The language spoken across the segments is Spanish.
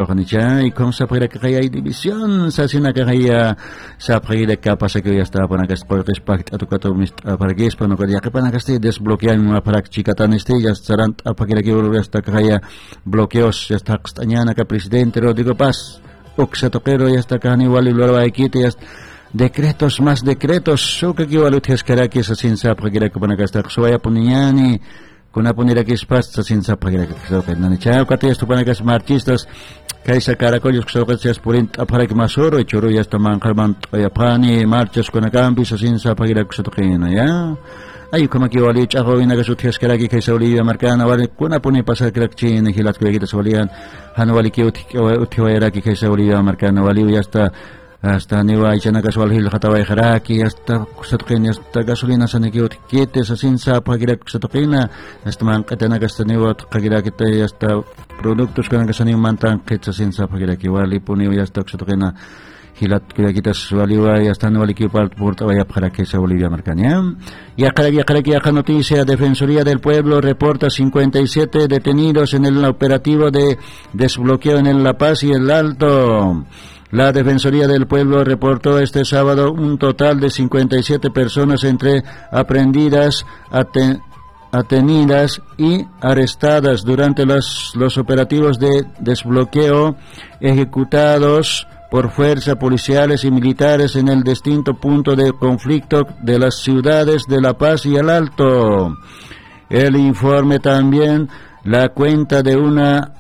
Kanicha y con sa kaya división sa sinakaya sa kapasa que ya está para que sportes pact atukato para que espano que ya que para que desbloquear una para chicatan ya estarán para que ya está kaya bloqueos ya está castañana que presidente Rodrigo Paz oxatoquero ya está cani wali lorba equite ya decretos más decretos so que igual que sa sinsa para que para que está soya poniani kuna punira que spas sa sinsa para que so que nani chao que esto para que artistas Kaisa Caracollos que se aspurint para que masoro y choro ya está mancarman ya pani marchas con cambi sa sinsa para que se toquena ya ay como que wali chago ina que su tías que Kaisa Olivia Marcana wali kuna pone pasar que chin y hilat que se walian han wali que utiwera que Kaisa Olivia Marcana wali ya está hasta niwa ichana casual hil khatawa kharaki hasta kusatqina hasta gasolina saniki kete sa sinsa para que kusatqina hasta man katana hasta niwa qagira que hasta productos con que se mantan que sa sinsa para que wali poni ya hasta kusatqina hilat que quitas wali wa ya hasta wali que porta vaya para que sa Bolivia Marcania ya noticia Defensoría del Pueblo reporta 57 detenidos en el operativo de desbloqueo en La Paz y el Alto. La Defensoría del Pueblo reportó este sábado un total de 57 personas entre aprehendidas, atenidas y arrestadas durante los operativos de desbloqueo ejecutados por fuerzas policiales y militares en el distinto punto de conflicto de las ciudades de La Paz y El Alto. El informe también da cuenta de una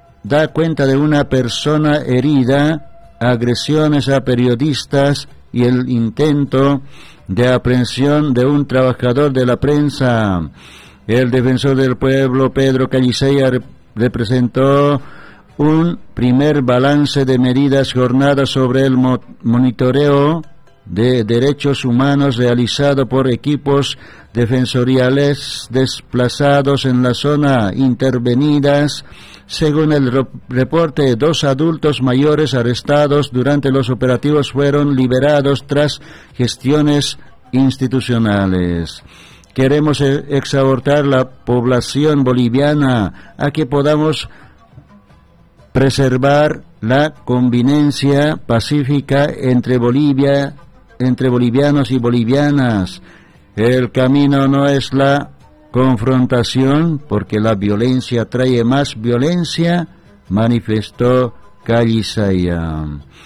persona herida, agresiones a periodistas y el intento de aprehensión de un trabajador de la prensa. El defensor del pueblo, Pedro Callicella, representó un primer balance de medidas jornadas sobre el monitoreo de derechos humanos realizado por equipos defensoriales desplazados en la zona intervenidas. Según el reporte, 2 adultos mayores arrestados durante los operativos fueron liberados tras gestiones institucionales. Queremos exhortar a la población boliviana a que podamos preservar la convivencia pacífica entre bolivianos y bolivianas. El camino no es la confrontación, porque la violencia trae más violencia, manifestó Callicella.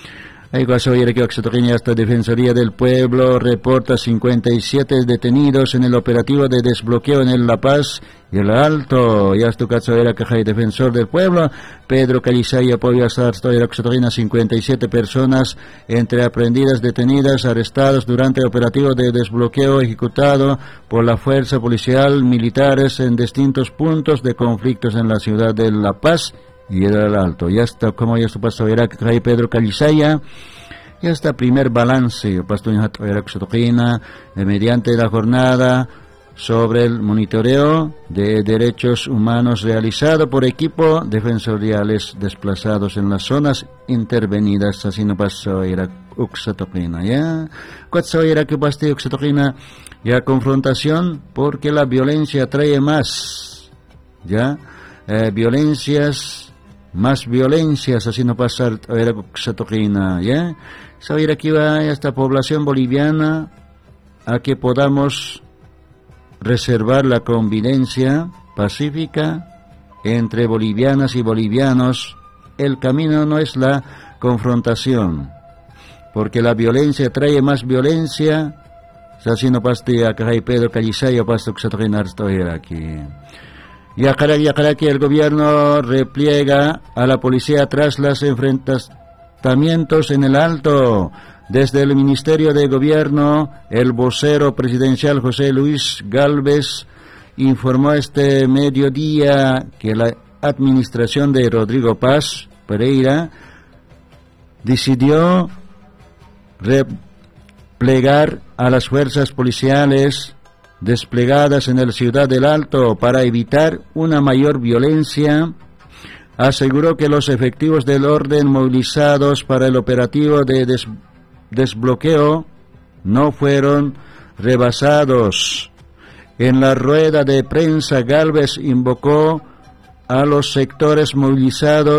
Esta Defensoría del Pueblo reporta 57 detenidos en el operativo de desbloqueo en La Paz y El Alto. Ya esto era que hay defensor del pueblo. Pedro Callicella podía estar 57 personas entre aprehendidas, detenidas, arrestadas durante el operativo de desbloqueo ejecutado por la fuerza policial militares en distintos puntos de conflictos en la ciudad de La Paz y El Alto. Ya está, como ya pasó, verá que hay Pedro Callicella. Ya está primer balance, mediante la jornada sobre el monitoreo de derechos humanos realizado por equipos defensoriales desplazados en las zonas intervenidas. Así no pasó, era Uxatoquina, ¿ya? ¿Cuánto era que pasó Uxatoquina? Ya confrontación, porque la violencia trae más, ¿ya? Más violencias, así no pasar, era Uxatoquina, ¿ya? Saber aquí va esta población boliviana a que podamos reservar la convivencia pacífica entre bolivianas y bolivianos. El camino no es la confrontación, porque la violencia trae más violencia. Así no pasa acá hay Pedro Callicella pasto que se traen aquí. Y acá que el gobierno repliega a la policía tras las enfrentamientos en El Alto. Desde el Ministerio de Gobierno, el vocero presidencial José Luis Gálvez informó este mediodía que la administración de Rodrigo Paz Pereira decidió replegar a las fuerzas policiales desplegadas en la ciudad del Alto para evitar una mayor violencia. Aseguró que los efectivos del orden movilizados para el operativo de desbloqueo no fueron rebasados. En la rueda de prensa, Gálvez invocó a los sectores movilizados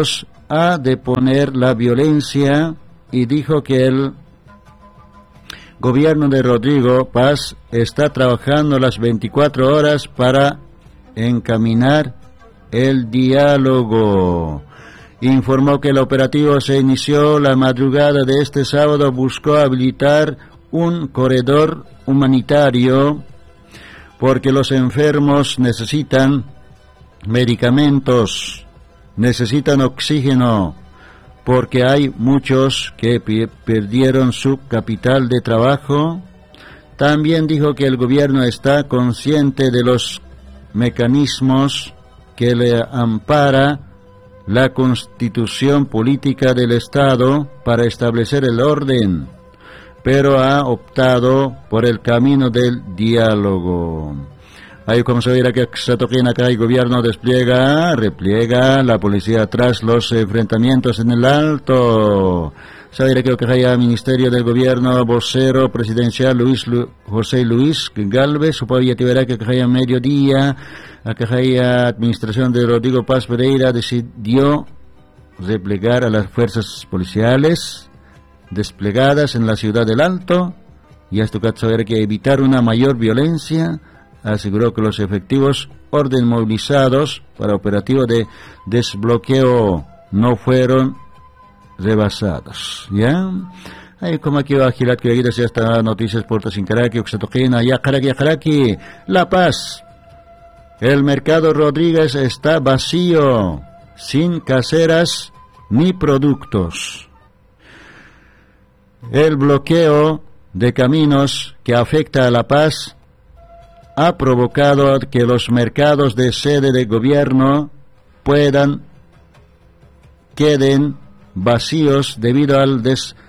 a deponer la violencia y dijo que el gobierno de Rodrigo Paz está trabajando las 24 horas para encaminar el diálogo. Informó que el operativo se inició la madrugada de este sábado, buscó habilitar un corredor humanitario porque los enfermos necesitan medicamentos, necesitan oxígeno, porque hay muchos que perdieron su capital de trabajo. También dijo que el gobierno está consciente de los mecanismos que le ampara la constitución política del Estado para establecer el orden, pero ha optado por el camino del diálogo. Ahí como se verá que acá el gobierno repliega la policía tras los enfrentamientos en el Alto. Se verá que el Ministerio del Gobierno, vocero presidencial José Luis Galvez, supongo que verá que a mediodía, la administración de Rodrigo Paz Pereira decidió replegar a las fuerzas policiales desplegadas en la ciudad del Alto, y esto que que evitar una mayor violencia. Aseguró que los efectivos orden movilizados para operativo de desbloqueo no fueron rebasados. ¿Ya? Ahí como aquí va a girar que ya está noticias por Sincaraki, Oxatoquina, Yacaraki, La Paz. El mercado Rodríguez está vacío, sin caseras ni productos. El bloqueo de caminos que afecta a La Paz ha provocado que los mercados de sede de gobierno queden vacíos debido al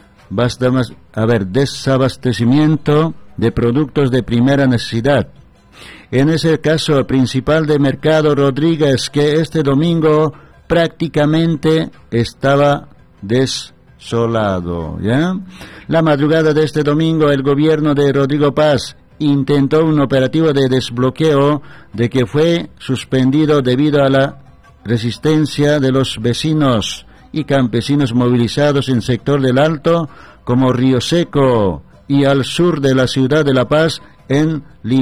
desabastecimiento de productos de primera necesidad. En ese caso, el principal de Mercado Rodríguez, que este domingo prácticamente estaba desolado, ¿ya? La madrugada de este domingo, el gobierno de Rodrigo Paz intentó un operativo de desbloqueo de que fue suspendido debido a la resistencia de los vecinos y campesinos movilizados en el sector del Alto, como Río Seco, y al sur de la ciudad de La Paz, en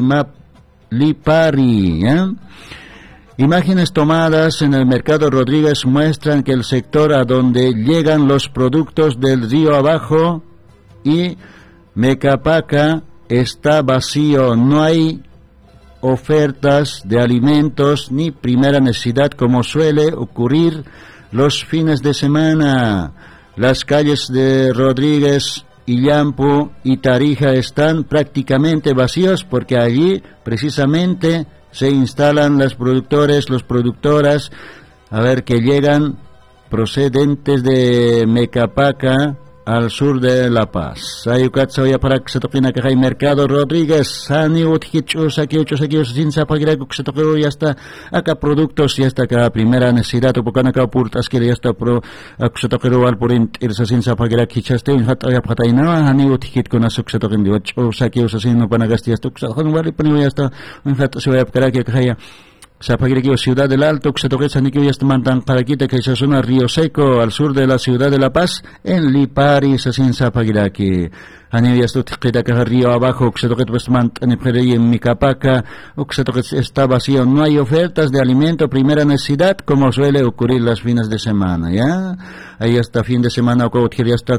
Lipari. Imágenes tomadas en el mercado Rodríguez muestran que el sector a donde llegan los productos del río abajo y Mecapaca está vacío, no hay ofertas de alimentos ni primera necesidad como suele ocurrir los fines de semana. Las calles de Rodríguez, Illampu y Tarija están prácticamente vacíos porque allí precisamente se instalan los productoras, que llegan procedentes de Mecapaca al sur de La Paz. Ayukat soya para que se toquen acá hay Mercado Rodríguez, Hani Uthichus, aquí sin zapagira que se toque ya está acá productos, ya está acá primera necesidad, o porque acá purtas que ya está pro, se toque al por irse sin zapagira que chaste, un hat ya pataina, Hani Uthich con asuk se toquen de 8, saque sin no panagasti, esto que se toque, vale, pero ya está, un hat se va a para que haya Zapagiraki, Ciudad del Alto, Xatoquetzaniquio y Estamantan Paraquita, que se zona Río Seco, al sur de la ciudad de La Paz, en Lipari, Sasin Zapagiraki. Anivias Tutquita, Río Abajo, Xatoquetzmant, Anipere en Micapaca, Xatoquetz está vacío. No hay ofertas de alimento primera necesidad, como suele ocurrir las fines de semana, ¿ya? Ahí hasta fin de semana, ya está,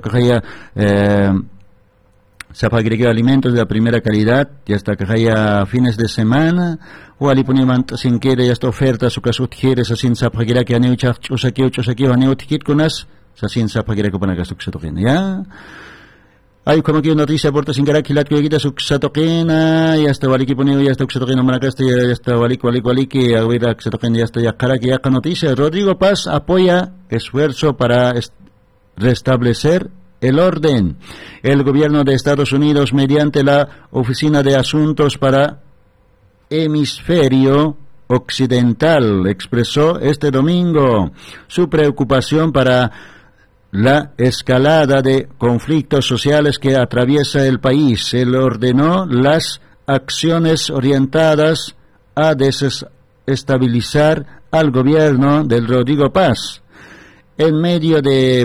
Zapagiraki, alimentos de la primera calidad, ya está, fines de semana, o ali ponimant sin quiere ya esta oferta su caso quiere sin zapagira que aneu chusaki aneu tikit kunas sin zapagira que panagas su toquen ya hay como que noticia porta sin cara que la que quita su toquen ya está valiki poneo ya está toquen managas ya está valik que a ver que toquen ya está ya cara que ya noticia. Rodrigo Paz apoya esfuerzo para restablecer el orden. El gobierno de Estados Unidos, mediante la Oficina de Asuntos para Hemisferio Occidental, expresó este domingo su preocupación para la escalada de conflictos sociales que atraviesa el país. Él ordenó las acciones orientadas a desestabilizar al gobierno del Rodrigo Paz. en medio de